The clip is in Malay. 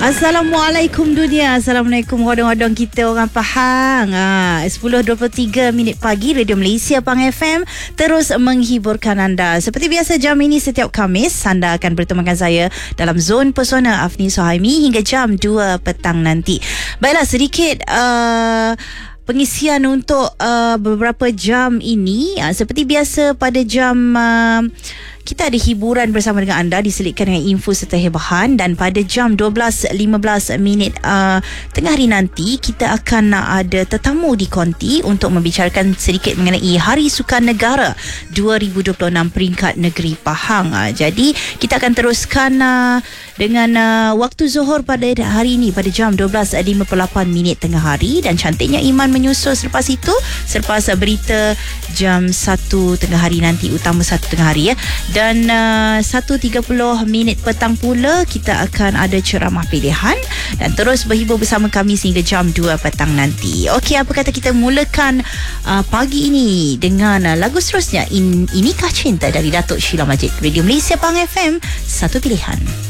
Assalamualaikum dunia. Assalamualaikum hodong-hodong kita orang Pahang. 10.23 minit pagi, Radio Malaysia Pahang FM terus menghiburkan anda. Seperti biasa jam ini setiap Khamis anda akan bertemu dengan saya dalam Zon Pesona Afni Sohaimi hingga jam 2 petang nanti. Baiklah, sedikit pengisian untuk beberapa jam ini. Seperti biasa pada jam kita ada hiburan bersama dengan anda, diselitkan dengan info serta hebahan, dan pada jam 12.15 minit tengah hari nanti kita akan ada tetamu di konti untuk membicarakan sedikit mengenai Hari Sukan Negara 2026 peringkat negeri Pahang. Jadi kita akan teruskan dengan waktu Zuhur pada hari ini pada jam 12.58 minit tengah hari, dan cantiknya Iman menyusul selepas itu, selepas berita jam 1 tengah hari nanti, utama 1 tengah hari ya. Dan 1.30 minit petang pula kita akan ada ceramah pilihan, dan terus berhibur bersama kami sehingga jam 2 petang nanti. Okey, apa kata kita mulakan pagi ini dengan lagu seterusnya, Inikah Cinta dari Datuk Sheila Majid. Radio Malaysia Pahang FM, satu pilihan.